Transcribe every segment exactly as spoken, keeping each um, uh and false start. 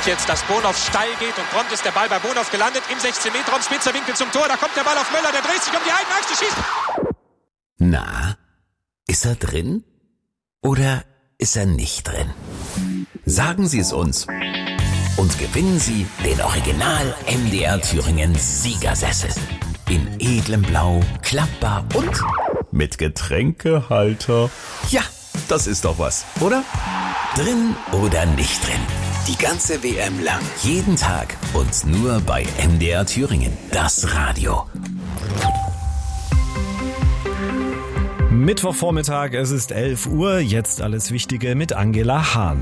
jetzt, dass Bonhoff steil geht und prompt ist der Ball bei Bonhoff gelandet im sechzehn Meter Raum, spitzer Winkel zum Tor, da kommt der Ball auf Möller, der dreht sich um die eigene Achse, schießt. Na, ist er drin oder ist er nicht drin? Sagen Sie es uns und gewinnen Sie den Original M D R Thüringen Siegersessel. In edlem Blau, klappbar und mit Getränkehalter. Ja, das ist doch was, oder? Drin oder nicht drin? Die ganze W M lang, jeden Tag und nur bei M D R Thüringen, das Radio. Mittwochvormittag, es ist elf Uhr, jetzt alles Wichtige mit Angela Hahn.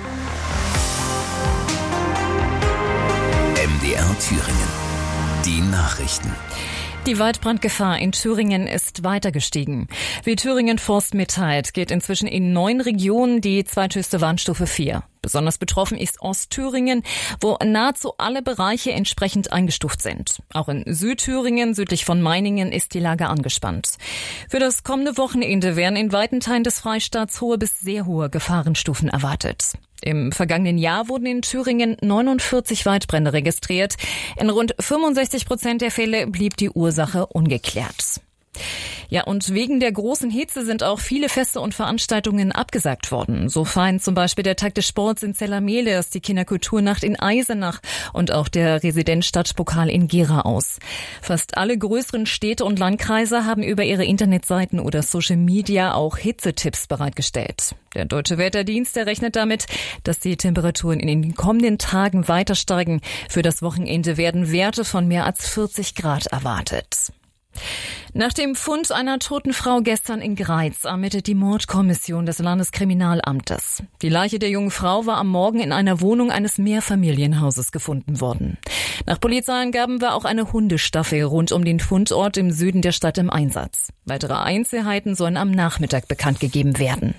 M D R Thüringen, die Nachrichten. Die Waldbrandgefahr in Thüringen ist weiter gestiegen. Wie Thüringen Forst mitteilt, geht inzwischen in neun Regionen die zweithöchste Warnstufe vier. Besonders betroffen ist Ostthüringen, wo nahezu alle Bereiche entsprechend eingestuft sind. Auch in Südthüringen, südlich von Meiningen, ist die Lage angespannt. Für das kommende Wochenende werden in weiten Teilen des Freistaats hohe bis sehr hohe Gefahrenstufen erwartet. Im vergangenen Jahr wurden in Thüringen neunundvierzig Waldbrände registriert. In rund fünfundsechzig Prozent der Fälle blieb die Ursache ungeklärt. Ja, und wegen der großen Hitze sind auch viele Feste und Veranstaltungen abgesagt worden. So fallen zum Beispiel der Tag des Sports in Zellermeles, die Kinderkulturnacht in Eisenach und auch der Residenzstadtpokal in Gera aus. Fast alle größeren Städte und Landkreise haben über ihre Internetseiten oder Social Media auch Hitzetipps bereitgestellt. Der Deutsche Wetterdienst errechnet damit, dass die Temperaturen in den kommenden Tagen weiter steigen. Für das Wochenende werden Werte von mehr als vierzig Grad erwartet. Nach dem Fund einer toten Frau gestern in Greiz ermittelt die Mordkommission des Landeskriminalamtes. Die Leiche der jungen Frau war am Morgen in einer Wohnung eines Mehrfamilienhauses gefunden worden. Nach Polizeiangaben war auch eine Hundestaffel rund um den Fundort im Süden der Stadt im Einsatz. Weitere Einzelheiten sollen am Nachmittag bekannt gegeben werden.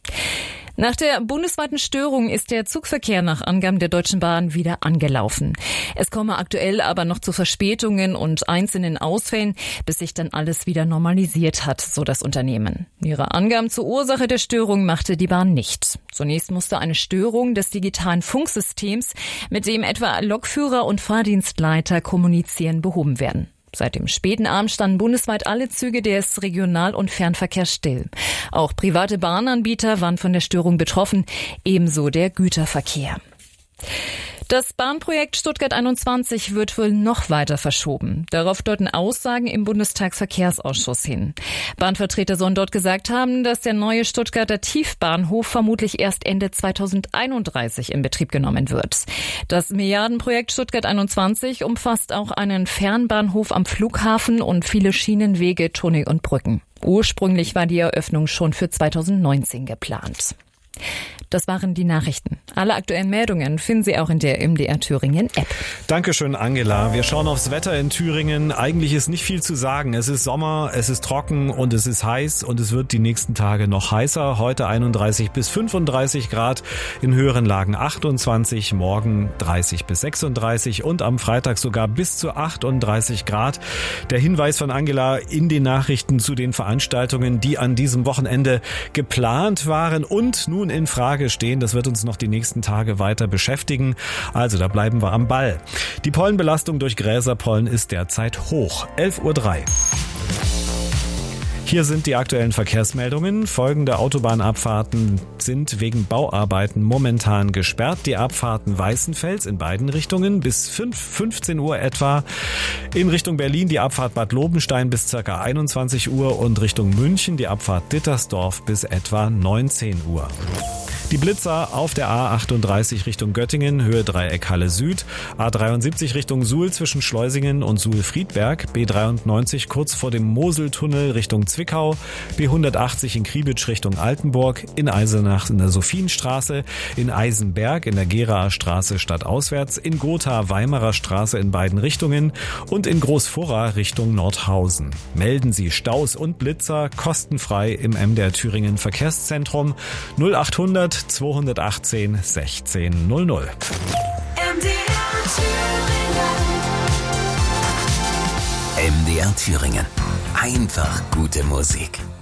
Nach der bundesweiten Störung ist der Zugverkehr nach Angaben der Deutschen Bahn wieder angelaufen. Es komme aktuell aber noch zu Verspätungen und einzelnen Ausfällen, bis sich dann alles wieder normalisiert hat, so das Unternehmen. Ihre Angaben zur Ursache der Störung machte die Bahn nicht. Zunächst musste eine Störung des digitalen Funksystems, mit dem etwa Lokführer und Fahrdienstleiter kommunizieren, behoben werden. Seit dem späten Abend standen bundesweit alle Züge des Regional- und Fernverkehrs still. Auch private Bahnanbieter waren von der Störung betroffen, ebenso der Güterverkehr. Das Bahnprojekt Stuttgart einundzwanzig wird wohl noch weiter verschoben. Darauf deuten Aussagen im Bundestagsverkehrsausschuss hin. Bahnvertreter sollen dort gesagt haben, dass der neue Stuttgarter Tiefbahnhof vermutlich erst Ende zweitausendeinunddreißig in Betrieb genommen wird. Das Milliardenprojekt Stuttgart einundzwanzig umfasst auch einen Fernbahnhof am Flughafen und viele Schienenwege, Tunnel und Brücken. Ursprünglich war die Eröffnung schon für zweitausendneunzehn geplant. Das waren die Nachrichten. Alle aktuellen Meldungen finden Sie auch in der M D R Thüringen App. Dankeschön, Angela. Wir schauen aufs Wetter in Thüringen. Eigentlich ist nicht viel zu sagen. Es ist Sommer, es ist trocken und es ist heiß und es wird die nächsten Tage noch heißer. Heute einunddreißig bis fünfunddreißig Grad, in höheren Lagen achtundzwanzig, morgen dreißig bis sechsunddreißig und am Freitag sogar bis zu achtunddreißig Grad. Der Hinweis von Angela in den Nachrichten zu den Veranstaltungen, die an diesem Wochenende geplant waren und nun in Frage stehen. Das wird uns noch die nächsten Tage weiter beschäftigen. Also da bleiben wir am Ball. Die Pollenbelastung durch Gräserpollen ist derzeit hoch. elf Uhr drei. Hier sind die aktuellen Verkehrsmeldungen. Folgende Autobahnabfahrten sind wegen Bauarbeiten momentan gesperrt. Die Abfahrten Weißenfels in beiden Richtungen bis fünfzehn Uhr etwa. In Richtung Berlin die Abfahrt Bad Lobenstein bis ca. einundzwanzig Uhr und Richtung München die Abfahrt Dittersdorf bis etwa neunzehn Uhr. Die Blitzer auf der A achtunddreißig Richtung Göttingen, Höhe Dreieck Halle Süd, A dreiundsiebzig Richtung Suhl zwischen Schleusingen und Suhl-Friedberg, B dreiundneunzig kurz vor dem Moseltunnel Richtung Zwickau, B hundertachtzig in Kriebitsch Richtung Altenburg, in Eisenach in der Sophienstraße, in Eisenberg in der Geraer Straße stadtauswärts, in Gotha Weimarer Straße in beiden Richtungen und in Großfurra Richtung Nordhausen. Melden Sie Staus und Blitzer kostenfrei im M D R Thüringen Verkehrszentrum null achthundert zweihundertachtzehn sechzehn null null. M D R Thüringen. M D R Thüringen. Einfach gute Musik.